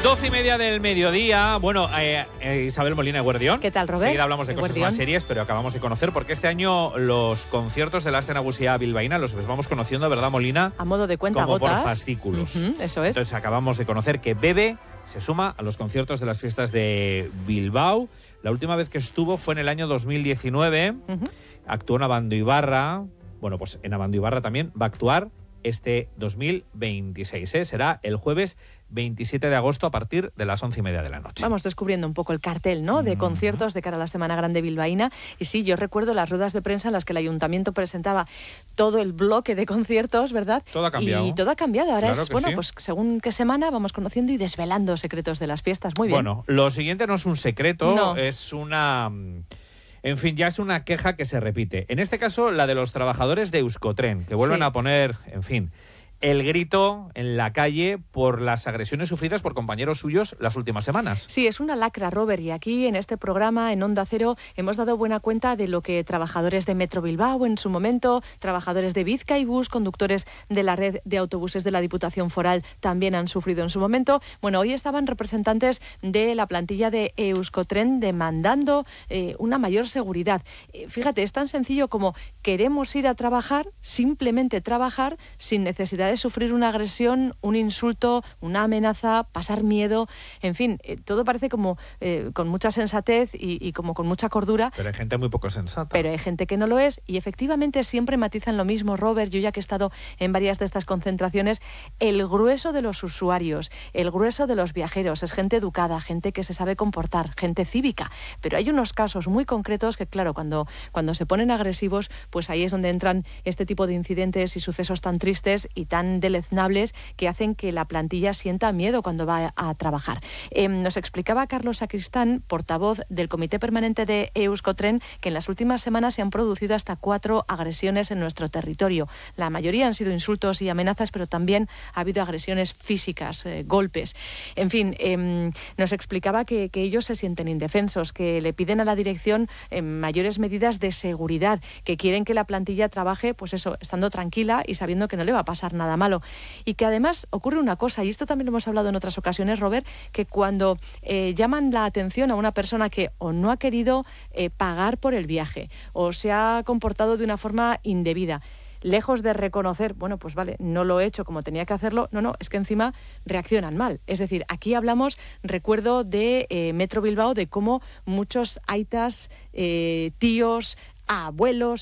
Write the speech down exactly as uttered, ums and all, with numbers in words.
Doce y media del mediodía. Bueno, eh, eh, Isabel Molina Eguerdión. ¿Qué tal, Robert? Enseguida hablamos de cosas Eguerdión. más serias, pero acabamos de conocer, porque este año los conciertos de la Aste Nagusia bilbaína los vamos conociendo, ¿verdad, Molina? A modo de cuenta Como gotas. por fascículos. Uh-huh, eso es. Entonces acabamos de conocer que Bebe se suma a los conciertos de las fiestas de Bilbao. La última vez que estuvo fue en el año dos mil diecinueve. Uh-huh. Actuó en Abando Ibarra. Bueno, pues en Abando Ibarra también va a actuar este dos mil veintiséis. ¿eh? Será el jueves veintisiete de agosto a partir de las once y media de la noche. Vamos descubriendo un poco el cartel, ¿no?, de conciertos de cara a la Semana Grande bilbaína. Y sí, yo recuerdo las ruedas de prensa en las que el ayuntamiento presentaba todo el bloque de conciertos, ¿verdad? Todo ha cambiado. Y todo ha cambiado. Ahora Claro es, que bueno, sí. pues según qué semana vamos conociendo y desvelando secretos de las fiestas. Muy bien. Bueno, lo siguiente no es un secreto, No. es una... En fin, ya es una queja que se repite. En este caso, la de los trabajadores de Euskotren, que vuelven Sí. a poner, en fin, el grito en la calle por las agresiones sufridas por compañeros suyos las últimas semanas. Sí, es una lacra, Robert, y aquí en este programa, en Onda Cero, hemos dado buena cuenta de lo que trabajadores de Metro Bilbao en su momento, trabajadores de Bizkaibus, conductores de la red de autobuses de la Diputación Foral también han sufrido en su momento. Bueno, hoy estaban representantes de la plantilla de Euskotren demandando eh, una mayor seguridad. Eh, fíjate, es tan sencillo como queremos ir a trabajar, simplemente trabajar, sin necesidad de sufrir una agresión, un insulto, una amenaza, pasar miedo, en fin, eh, todo parece como eh, con mucha sensatez y, y como con mucha cordura. Pero hay gente muy poco sensata. Pero hay gente que no lo es y efectivamente siempre matizan lo mismo, Robert. Yo ya que he estado en varias de estas concentraciones, el grueso de los usuarios, el grueso de los viajeros es gente educada, gente que se sabe comportar, gente cívica. Pero hay unos casos muy concretos que, claro, cuando, cuando se ponen agresivos, pues ahí es donde entran este tipo de incidentes y sucesos tan tristes y tan deleznables que hacen que la plantilla sienta miedo cuando va a trabajar. Eh, nos explicaba Carlos Sacristán, portavoz del Comité Permanente de Euskotren, que en las últimas semanas se han producido hasta cuatro agresiones en nuestro territorio. La mayoría han sido insultos y amenazas, pero también ha habido agresiones físicas, eh, golpes. En fin, eh, nos explicaba que, que ellos se sienten indefensos, que le piden a la dirección eh, mayores medidas de seguridad, que quieren que la plantilla trabaje, pues eso, estando tranquila y sabiendo que no le va a pasar nada malo. Y que además ocurre una cosa, y esto también lo hemos hablado en otras ocasiones, Robert, que cuando eh, llaman la atención a una persona que o no ha querido eh, pagar por el viaje o se ha comportado de una forma indebida, lejos de reconocer, bueno, pues vale, no lo he hecho como tenía que hacerlo, no, no, es que encima reaccionan mal. Es decir, aquí hablamos, recuerdo de eh, Metro Bilbao, de cómo muchos aitas, eh, tíos, abuelos,